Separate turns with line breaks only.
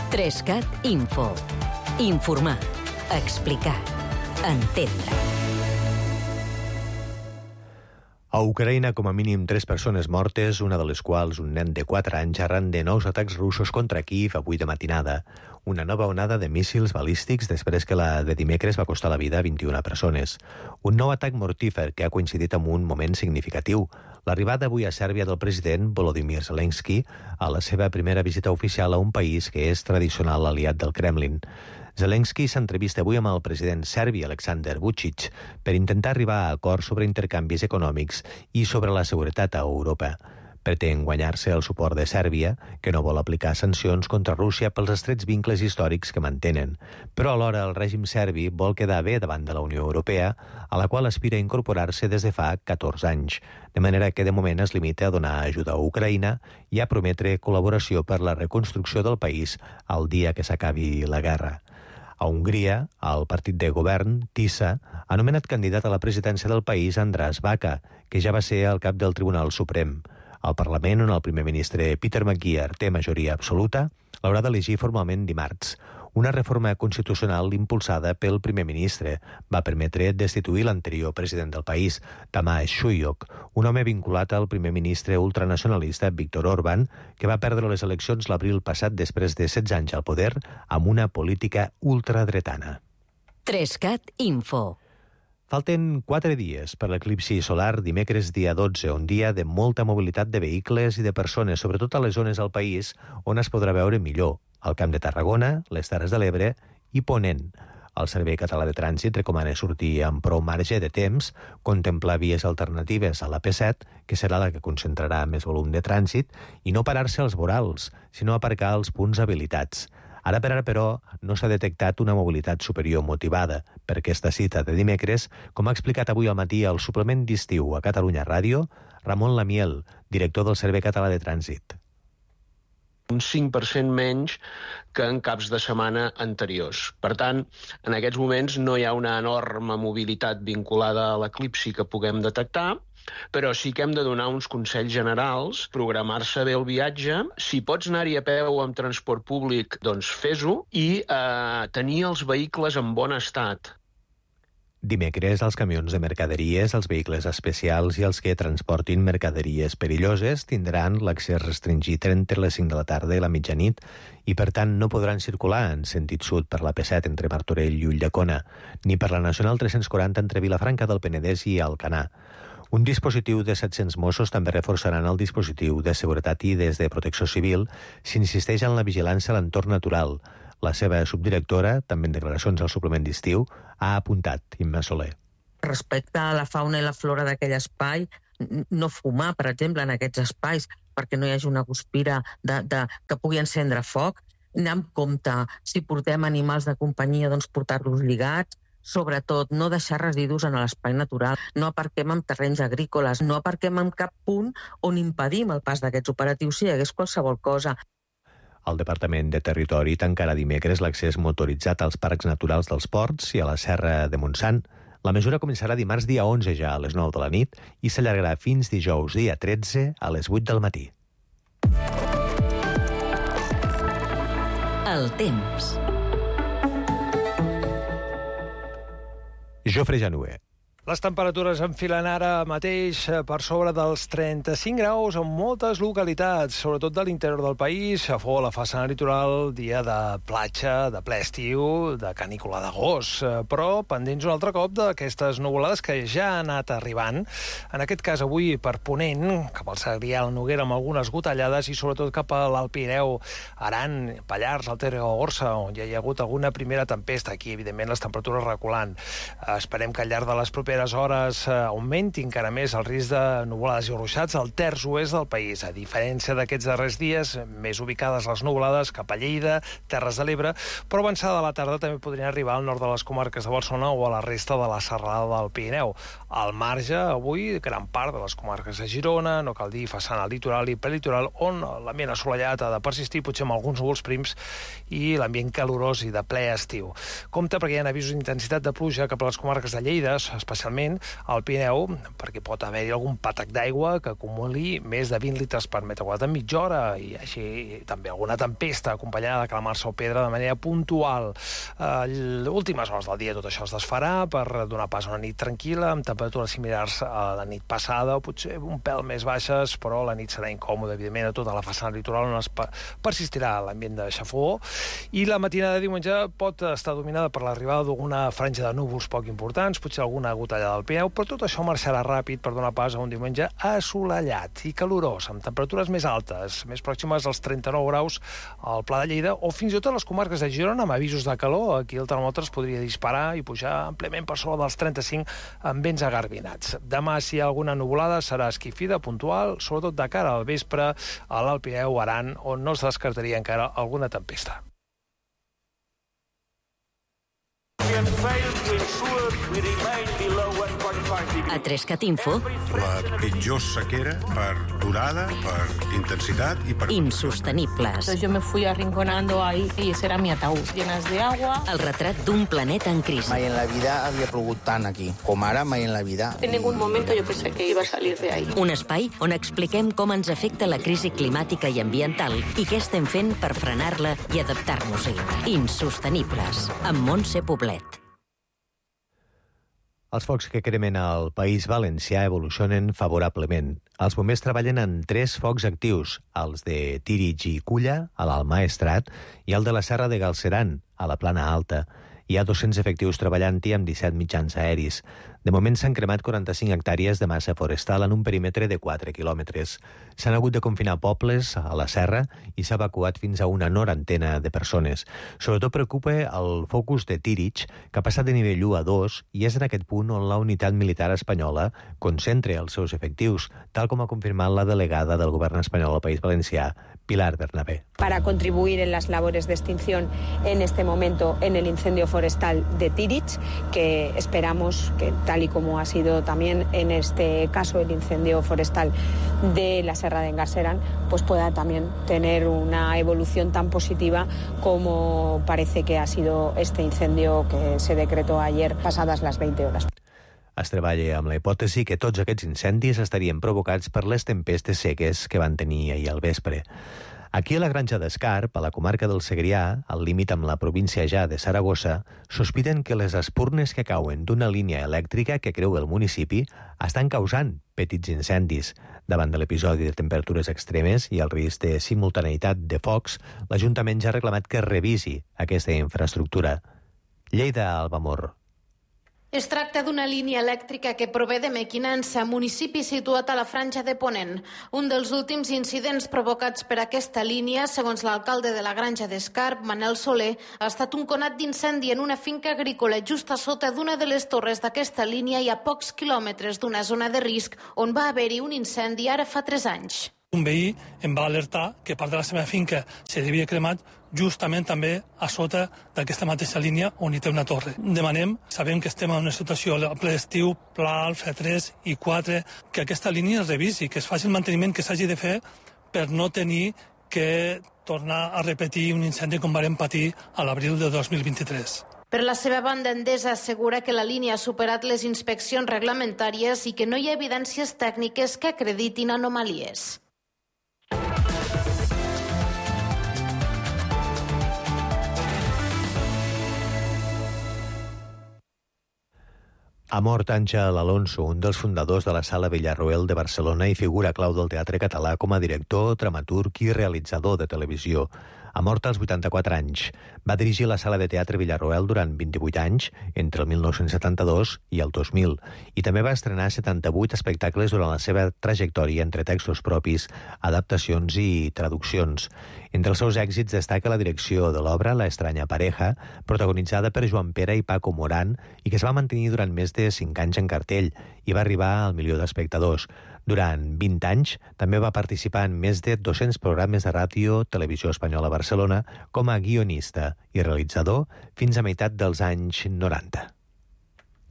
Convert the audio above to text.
3CAT Info. Informar, explicar, entendre.
A Ucraïna, com a mínim 3 persones mortes, una de les quals un nen de 4 anys arran de nous atacs russos contra Kíiv avui de matinada. Una nova onada de míssils balístics després que la de dimecres va costar la vida a 21 persones. Un nou atac mortífer que ha coincidit amb un moment significatiu. L'arribada avui a Sèrbia del president Volodymyr Zelensky a la seva primera visita oficial a un país que és tradicional aliat del Kremlin. Zelensky s'entrevista avui amb el president serbi Aleksandar Vučić per intentar arribar a acords sobre intercanvis econòmics i sobre la seguretat a Europa. Pretén guanyar-se el suport de Sèrbia, que no vol aplicar sancions contra Rússia pels estrets vincles històrics que mantenen. Però alhora el règim serbi vol quedar bé davant de la Unió Europea, a la qual aspira a incorporar-se des de fa 14 anys, de manera que de moment es limita a donar ajuda a Ucraïna i a prometre col·laboració per la reconstrucció del país el dia que s'acabi la guerra. A Hongria, el partit de govern, TISA, ha nomenat candidat a la presidència del país András Baca, que ja va ser el cap del Tribunal Suprem. El Parlament, on el primer ministre Peter Magyar té majoria absoluta, l'haurà d'elegir formalment dimarts. Una reforma constitucional impulsada pel primer ministre va permetre destituir l'anterior president del país, Tamás Súlyog, un home vinculat al primer ministre ultranacionalista Viktor Orbán, que va perdre les eleccions l'abril passat després de 16 anys al poder amb una política ultradretana.
3CAT Info.
Falten 4 dies per l'eclipsi solar dimecres dia 12, un dia de molta mobilitat de vehicles i de persones, sobretot a les zones del país on es podrà veure millor, al Camp de Tarragona, les Terres de l'Ebre i Ponent. El Servei Català de Trànsit recomana sortir amb prou marge de temps, contemplar vies alternatives a la P7, que serà la que concentrarà més volum de trànsit, i no parar-se als vorals, sinó aparcar als punts habilitats. Ara per ara, però, no s'ha detectat una mobilitat superior motivada per aquesta cita de dimecres, com ha explicat avui al matí al suplement d'estiu a Catalunya Ràdio, Ramon Lamiel, director del Servei Català de Trànsit.
Un 5% menys que en caps de setmana anteriors. Per tant, en aquests moments no hi ha una enorme mobilitat vinculada a l'eclipsi que puguem detectar, però sí que hem de donar uns consells generals, programar-se bé el viatge, si pots anar-hi a peu o amb transport públic, doncs fes-ho, i tenir els vehicles en bon estat.
Dimecres, els camions de mercaderies, els vehicles especials i els que transportin mercaderies perilloses tindran l'accés restringit entre les 5 de la tarda i la mitjanit i, per tant, no podran circular en sentit sud per la P7 entre Martorell i Ulldecona, ni per la Nacional 340 entre Vilafranca del Penedès i Alcanar. Un dispositiu de 700 Mossos també reforçaran el dispositiu de seguretat i des de Protecció Civil s'insisteix en la vigilància a l'entorn natural. La seva subdirectora, també en declaracions al suplement d'estiu, ha apuntat, Imma Soler.
Respecte a la fauna i la flora d'aquell espai, no fumar, per exemple, en aquests espais, perquè no hi hagi una guspira que pugui encendre foc, anar amb compte, si portem animals de companyia, doncs portar-los lligats, sobretot no deixar residus en l'espai natural, no aparquem en terrenys agrícoles, no aparquem en cap punt on impedim el pas d'aquests operatius si hi hagués qualsevol cosa.
El Departament de Territori tancarà dimecres l'accés motoritzat als parcs naturals dels Ports i a la Serra de Montsant. La mesura començarà dimarts dia 11 ja a les 9 de la nit i s'allargarà fins dijous dia 13 a les 8 del matí.
El temps.
Jofre Januer.
Les temperatures enfilen ara mateix per sobre dels 35 graus en moltes localitats, sobretot de l'interior del país. A fou a la façana litoral, dia de platja, de ple estiu, de canícula d'agost. Però pendents un altre cop d'aquestes nuvolades que ja han anat arribant. En aquest cas avui per Ponent, cap al Segrià, la Noguera, amb algunes gotellades, i sobretot cap a l'Alt Pirineu, Aran, Pallars, Alta Ribagorça, on ja hi ha hagut alguna primera tempesta. Aquí, evidentment, les temperatures reculant. Esperem que al llarg de les properes hores augmenti encara més el risc de nuvolades i ruixats al terç oest del país. A diferència d'aquests darrers dies, més ubicades les nuvolades cap a Lleida, Terres de l'Ebre, però avançada la tarda també podrien arribar al nord de les comarques de Barcelona o a la resta de la serralada del Pirineu. Al marge, avui, gran part de les comarques de Girona, no cal dir façana litoral i prelitoral, on l'ambient assolellat ha de persistir, potser amb alguns núvols prims, i l'ambient calorós i de ple estiu. Compte perquè hi ha avisos d'intensitat de pluja cap a les comarques de Lleida, especialment especialment al Pirineu, perquè pot haver-hi algun patac d'aigua que acumuli més de 20 litres per metre quadrat en mitja hora, i així també alguna tempesta acompanyada de calmar-se o pedra de manera puntual. Últimes hores del dia tot això es desfarà per donar pas a una nit tranquil·la, amb temperatures similars a la nit passada, o potser un pèl més baixes, però la nit serà incòmoda, evidentment, a tota la façana litoral on es persistirà l'ambient de xafogor, i la matinada de diumenge pot estar dominada per l'arribada d'alguna franja de núvols poc importants, potser alguna gotalla del Pirineu, però tot això marxarà ràpid per donar pas a un diumenge assolellat i calorós, amb temperatures més altes, més pròximes als 39 graus al Pla de Lleida, o fins i tot a les comarques de Girona, amb avisos de calor. Aquí el termòmetre es podria disparar i pujar àmpliament per sobre dels 35 amb vents agarbinats. Demà, si hi ha alguna nuvolada, serà esquifida, puntual, sobretot de cara al vespre a l'Alt Pirineu, Aran, on no es descartaria encara alguna tempesta.
A 3CAT Info,
La pitjor sequera per durada, per intensitat y per...
insostenibles.
Entonces yo me fui arrinconando ahí y ese era mi ataúd, llenas de agua.
El retrat d'un planeta en crisi.
Mai en la vida havia plogut tant aquí, com ara mai en la vida.
En ningún momento yo pensé que iba a salir de ahí.
Un espai on expliquem com ens afecta la crisi climàtica i ambiental i què estem fent per frenar-la i adaptar-nos-hi. Insostenibles, amb Montse Poblet.
Els focs que cremen al País Valencià evolucionen favorablement. Els bombers treballen en 3 focs actius, els de Tírig i Culla, a l'Alt Maestrat, i el de la Serra de Galceran, a la Plana Alta. Hi ha 200 efectius treballant-hi amb 17 mitjans aeris. De moment s'han cremat 45 hectàrees de massa forestal en un perímetre de 4 quilòmetres. S'han hagut de confinar pobles a la serra i s'ha evacuat fins a una norantena de persones. Sobretot preocupa el focus de Tírig, que ha passat de nivell 1 a 2, i és en aquest punt on la unitat militar espanyola concentra els seus efectius, tal com ha confirmat la delegada del govern espanyol al País Valencià, Pilar Bernabé.
Para contribuir en las labores de extinción en este momento en el incendio forestal de Tírig, que esperamos que, tal y como ha sido también en este caso el incendio forestal de la Serra de Galceran, pues pueda también tener una evolución tan positiva como parece que ha sido este incendio que se decretó ayer pasadas las 20 horas.
Es treballa amb la hipòtesi que tots aquests incendis estarien provocats per les tempestes seques que van tenir ahir al vespre. Aquí a la Granja d'Escarp, a la comarca del Segrià, al límit amb la província ja de Saragossa, sospiten que les espurnes que cauen d'una línia elèctrica que creua el municipi estan causant petits incendis. Davant de l'episodi de temperatures extremes i el risc de simultaneïtat de focs, l'Ajuntament ja ha reclamat que es revisi aquesta infraestructura. Lleida, Alba Mor.
Es tracta d'una línia elèctrica que prové de Mequinensa, municipi situat a la Franja de Ponent. Un dels últims incidents provocats per aquesta línia, segons l'alcalde de la Granja d'Escarp, Manel Soler, ha estat un conat d'incendi en una finca agrícola just a sota d'una de les torres d'aquesta línia i a pocs quilòmetres d'una zona de risc on va haver-hi un incendi ara fa 3 anys.
Un veí em va alertar que part de la seva finca s'havia cremat justament també a sota d'aquesta mateixa línia on hi té una torre. Demanem, sabem que estem en una situació a ple estiu, pla alfa 3 i 4, que aquesta línia es revisi, que es faci el manteniment que s'hagi de fer per no tenir que tornar a repetir un incendi com vàrem patir a l'abril de 2023.
Per la seva banda, Endesa assegura que la línia ha superat les inspeccions reglamentàries i que no hi ha evidències tècniques que acreditin anomalies.
Ha mort Àngel Alonso, un dels fundadors de la Sala Villarroel de Barcelona i figura clau del teatre català com a director, dramaturg i realitzador de televisió. Ha mort als 84 anys. Va dirigir la Sala de Teatre Villarroel durant 28 anys, entre el 1972 i el 2000, i també va estrenar 78 espectacles durant la seva trajectòria entre textos propis, adaptacions i traduccions. Entre els seus èxits destaca la direcció de l'obra La estranya pareja, protagonitzada per Joan Pera i Paco Morán, i que es va mantenir durant més de 5 anys en cartell i va arribar al milió d'espectadors. Durant 20 anys també va participar en més de 200 programes de ràdio, televisió espanyola a Barcelona, com a guionista i realitzador fins a meitat dels anys 90.